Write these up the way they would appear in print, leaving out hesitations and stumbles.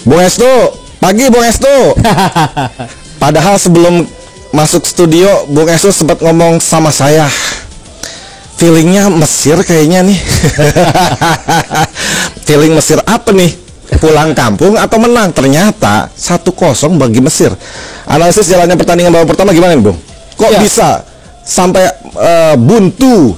Bung Estu, pagi Bung Estu. Padahal sebelum masuk studio, Bung Estu sempat ngomong sama saya, feelingnya Mesir kayaknya nih. Feeling Mesir apa nih? Pulang kampung atau menang? Ternyata 1-0 bagi Mesir. Analisis jalannya pertandingan babak pertama gimana nih, Bung? Kok bisa sampai buntu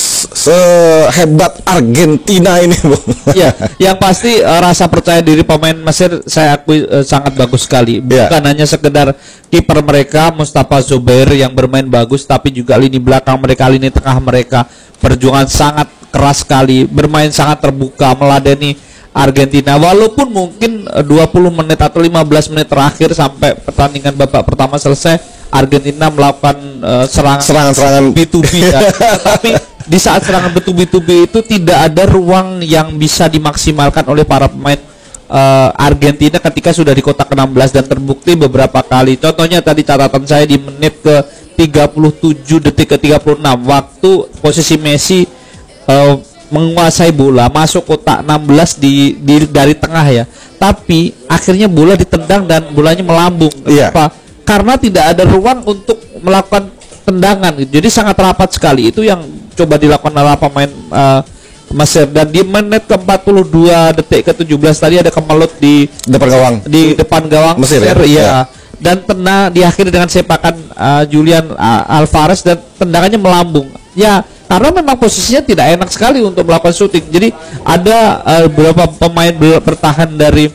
sehebat Argentina ini, Bung? Ya, yang pasti rasa percaya diri pemain Mesir saya akui sangat bagus sekali. Bukan hanya sekedar kiper mereka Mustafa Zubair yang bermain bagus, tapi juga lini belakang mereka, lini tengah mereka perjuangan sangat keras sekali, bermain sangat terbuka, meladeni Argentina. Walaupun mungkin 20 menit atau 15 menit terakhir sampai pertandingan babak pertama selesai, Argentina melakukan serangan B2B ya. Tapi di saat serangan B2B itu tidak ada ruang yang bisa dimaksimalkan oleh para pemain Argentina ketika sudah di kotak 16 dan terbukti beberapa kali. Contohnya tadi catatan saya di menit ke 37 detik ke 36 waktu posisi Messi menguasai bola masuk kotak 16 dari tengah ya. Tapi akhirnya bola ditendang dan bolanya melambung. Kenapa? Karena tidak ada ruang untuk melakukan tendangan gitu. Jadi sangat rapat sekali. Itu yang coba dilakukan oleh pemain Mesir. Dan di menit ke 42 detik ke 17 tadi ada kemelut di depan gawang Mesir ya. Dan diakhiri dengan sepakan Julian Alvarez dan tendangannya melambung. Ya, karena memang posisinya tidak enak sekali untuk melakukan syuting. Jadi ada beberapa pemain bertahan dari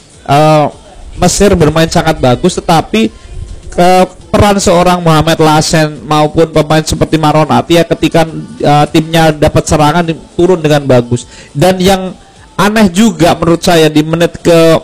Mesir bermain sangat bagus, tetapi peran seorang Mohamed Lassen maupun pemain seperti Marouane Atia ketika timnya dapat serangan turun dengan bagus. Dan yang aneh juga menurut saya di menit ke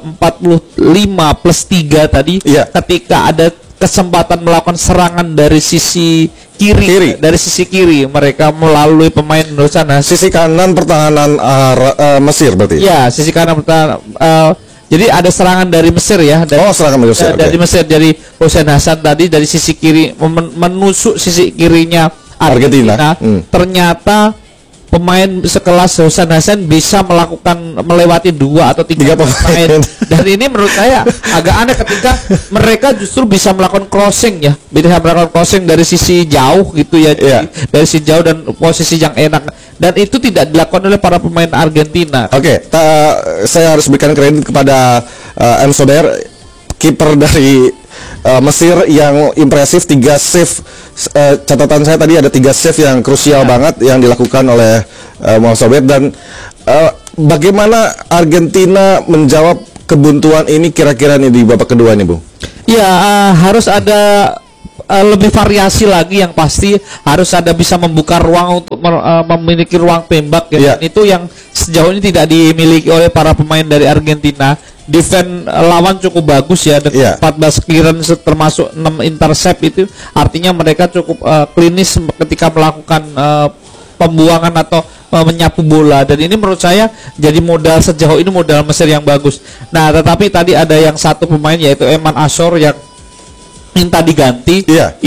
45 plus 3 tadi ketika ada kesempatan melakukan serangan dari sisi kiri. Dari sisi kiri mereka melalui pemain menurut sana sisi kanan pertahanan Mesir berarti. Ya, sisi kanan pertahanan jadi ada serangan dari Mesir ya. Serangan Mesir. Dari Mesir dari Hussein Hassan tadi dari sisi kiri menusuk sisi kirinya Argentina. Ternyata pemain sekelas Hussein Hassan bisa melewati 2 atau 3 pemain. Dan ini menurut saya agak aneh ketika mereka justru bisa melakukan crossing ya. Bisa melakukan crossing dari sisi jauh gitu ya. Dari sisi jauh dan posisi yang enak. Dan itu tidak dilakukan oleh para pemain Argentina. Saya harus berikan kredit kepada M. Sober, kiper dari Mesir yang impresif. 3 save, catatan saya tadi ada 3 save yang krusial banget yang dilakukan oleh Mohamed Sober. Dan bagaimana Argentina menjawab kebuntuan ini kira-kira nih di babak kedua nih, Bung? Ya, harus ada lebih variasi lagi, yang pasti harus ada bisa membuka ruang untuk memiliki ruang tembak ya. Itu yang sejauh ini tidak dimiliki oleh para pemain dari Argentina. Defense lawan cukup bagus ya dengan 14 clearance termasuk 6 intercept, itu artinya mereka cukup klinis ketika melakukan pembuangan atau menyapu bola. Dan ini menurut saya jadi modal sejauh ini, modal Mesir yang bagus. Nah, tetapi tadi ada yang satu pemain yaitu Eman Ashor yang minta diganti.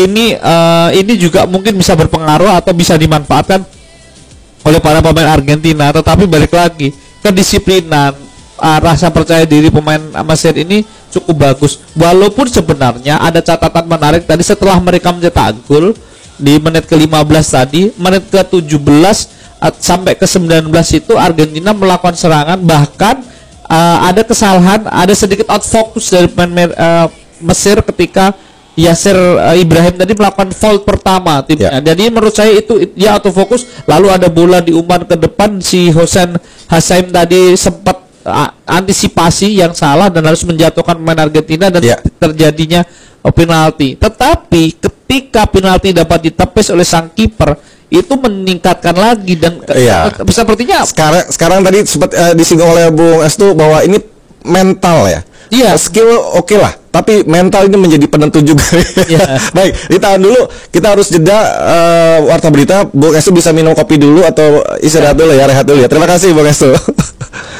Ini juga mungkin bisa berpengaruh atau bisa dimanfaatkan oleh para pemain Argentina. Tetapi balik lagi, kedisiplinan, rasa percaya diri pemain Mesir ini cukup bagus. Walaupun sebenarnya ada catatan menarik tadi setelah mereka mencetak gol di menit ke-15 tadi, menit ke-17 sampai ke-19 itu Argentina melakukan serangan, bahkan ada kesalahan, ada sedikit out focus dari pemain Mesir ketika Yasser Ibrahim tadi melakukan foul pertama timnya. Jadi menurut saya itu dia autofokus, lalu ada bola diumpan ke depan, si Hussein Hassan tadi sempat antisipasi yang salah dan harus menjatuhkan pemain Argentina dan terjadinya penalti. Tetapi ketika penalti dapat ditepis oleh sang kiper, itu meningkatkan lagi dan sepertinya sekarang tadi sempat disinggung oleh Bung Estu bahwa ini mental ya. Skill oke lah, tapi mental ini menjadi penentu juga. Baik, ditahan dulu. Kita harus jeda warta berita. Bung Estu bisa minum kopi dulu atau istirahat dulu ya, rehat dulu ya. Terima kasih Bung Estu.